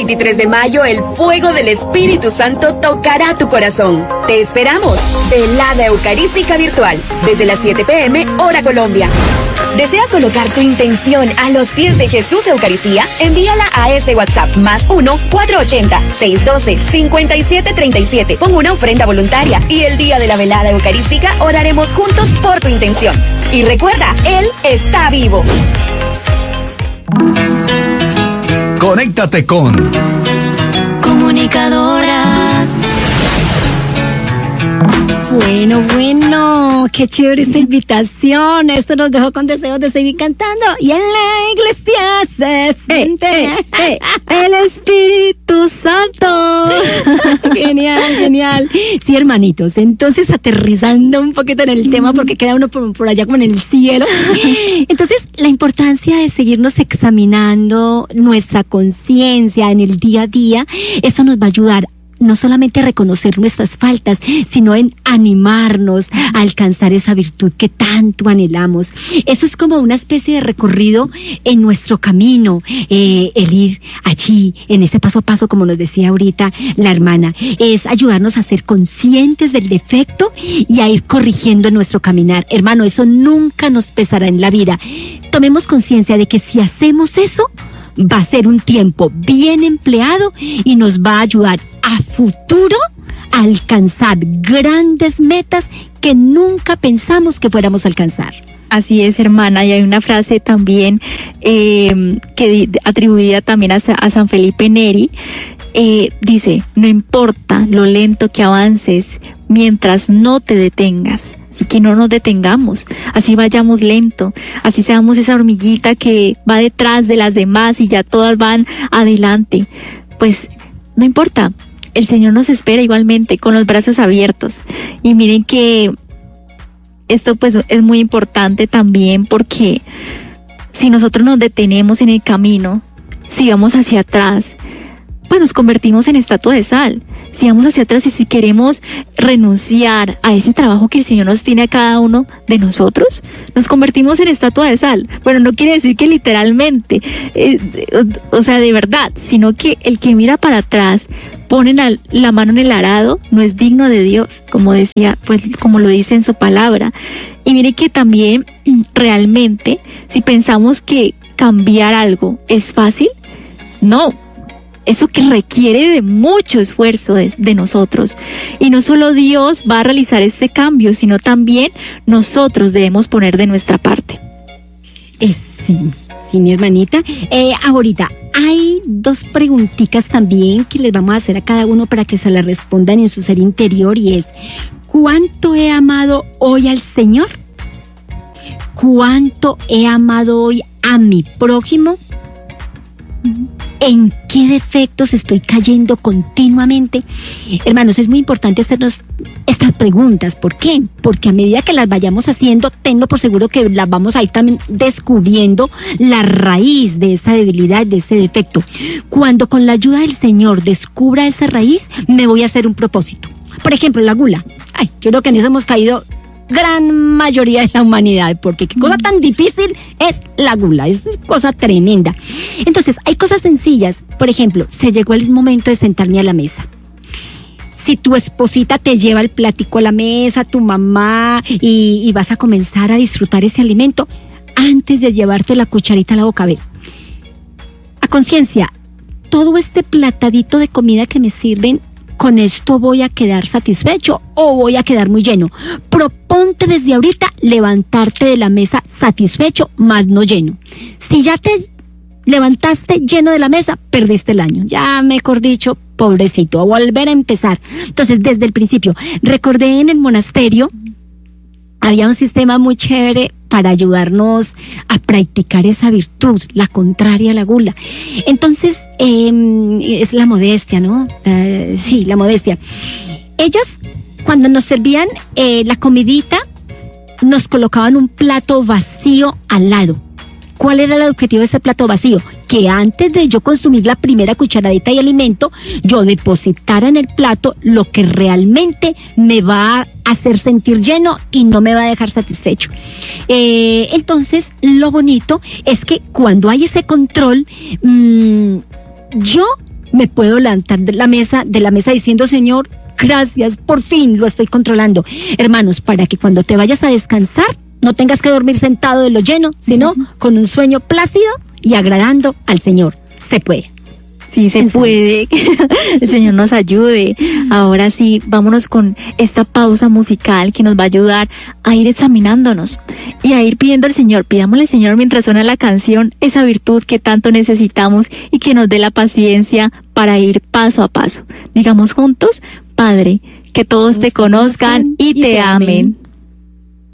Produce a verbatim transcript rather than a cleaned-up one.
veintitrés de mayo, el fuego del Espíritu Santo tocará tu corazón. Te esperamos. Velada Eucarística Virtual, desde las siete pe eme, hora Colombia. ¿Deseas colocar tu intención a los pies de Jesús Eucaristía? Envíala a este WhatsApp, más uno, cuatrocientos ochenta, seiscientos doce, cincuenta y siete treinta y siete, con una ofrenda voluntaria. Y el día de la velada eucarística oraremos juntos por tu intención. Y recuerda, Él está vivo. Conéctate con Comunicadoras. Bueno, bueno, qué chévere esta invitación. Esto nos dejó con deseos de seguir cantando. Y en la iglesia se siente eh, eh, eh, el Espíritu Santo. Genial, genial. Sí, hermanitos, entonces aterrizando un poquito en el tema, porque queda uno por, por allá como en el cielo. Entonces, la importancia de seguirnos examinando nuestra conciencia en el día a día, eso nos va a ayudar no solamente a reconocer nuestras faltas, sino en animarnos a alcanzar esa virtud que tanto anhelamos. Eso es como una especie de recorrido en nuestro camino, eh, el ir allí, en ese paso a paso, como nos decía ahorita la hermana, es ayudarnos a ser conscientes del defecto y a ir corrigiendo nuestro caminar. Hermano, eso nunca nos pesará en la vida. Tomemos conciencia de que si hacemos eso, va a ser un tiempo bien empleado y nos va a ayudar a futuro a alcanzar grandes metas que nunca pensamos que fuéramos a alcanzar. Así es, hermana, y hay una frase también eh, que atribuida también a, a San Felipe Neri, eh, dice: no importa lo lento que avances mientras no te detengas. Así que no nos detengamos, así vayamos lento, así seamos esa hormiguita que va detrás de las demás y ya todas van adelante. Pues no importa, el Señor nos espera igualmente con los brazos abiertos. Y miren que esto pues es muy importante también, porque si nosotros nos detenemos en el camino, si vamos hacia atrás, pues nos convertimos en estatua de sal. Si vamos hacia atrás y si queremos renunciar a ese trabajo que el Señor nos tiene a cada uno de nosotros, nos convertimos en estatua de sal. Bueno, no quiere decir que literalmente, eh, o, o sea, de verdad, sino que el que mira para atrás, pone la, la mano en el arado, no es digno de Dios, como decía, pues como lo dice en su palabra. Y mire que también realmente, si pensamos que cambiar algo es fácil, no. Eso que requiere de mucho esfuerzo de, de nosotros. Y no solo Dios va a realizar este cambio, sino también nosotros debemos poner de nuestra parte. Eh, sí, sí, mi hermanita. Eh, ahorita, hay dos preguntitas también que les vamos a hacer a cada uno para que se las respondan en su ser interior, y es: ¿cuánto he amado hoy al Señor? ¿Cuánto he amado hoy a mi prójimo? ¿En qué defectos estoy cayendo continuamente? Hermanos, es muy importante hacernos estas preguntas. ¿Por qué? Porque a medida que las vayamos haciendo, tenlo por seguro que las vamos a ir también descubriendo la raíz de esa debilidad, de ese defecto. Cuando con la ayuda del Señor descubra esa raíz, me voy a hacer un propósito. Por ejemplo, la gula. Ay, yo creo que en eso hemos caído gran mayoría de la humanidad, porque qué cosa tan difícil es la gula, es cosa tremenda. Entonces, hay cosas sencillas. Por ejemplo, se llegó el momento de sentarme a la mesa. Si tu esposita te lleva el platico a la mesa, tu mamá, y, y vas a comenzar a disfrutar ese alimento, antes de llevarte la cucharita a la boca, a ver, a conciencia, todo este platadito de comida que me sirven, ¿con esto voy a quedar satisfecho o voy a quedar muy lleno? Proponte desde ahorita levantarte de la mesa satisfecho, más no lleno. Si ya te levantaste lleno de la mesa, perdiste el año. Ya mejor dicho, pobrecito, a volver a empezar. Entonces, desde el principio, recordé en el monasterio, había un sistema muy chévere para ayudarnos a practicar esa virtud, la contraria a la gula. Entonces, eh, es la modestia, ¿no? Uh, sí, la modestia. Ellas, cuando nos servían eh, la comidita, nos colocaban un plato vacío al lado. ¿Cuál era el objetivo de ese plato vacío? Que antes de yo consumir la primera cucharadita de alimento, yo depositara en el plato lo que realmente me va a hacer sentir lleno y no me va a dejar satisfecho. Eh, entonces, lo bonito es que cuando hay ese control, mmm, yo me puedo levantar de la mesa, de la mesa diciendo, Señor, gracias, por fin lo estoy controlando. Hermanos, para que cuando te vayas a descansar, no tengas que dormir sentado de lo lleno, sino uh-huh. con un sueño plácido y agradando al Señor. Se puede. Sí, se puede. El Señor nos ayude. Ahora sí, vámonos con esta pausa musical que nos va a ayudar a ir examinándonos y a ir pidiendo al Señor. Pidámosle al Señor mientras suena la canción esa virtud que tanto necesitamos y que nos dé la paciencia para ir paso a paso. Digamos juntos, Padre, que todos te conozcan y te amen.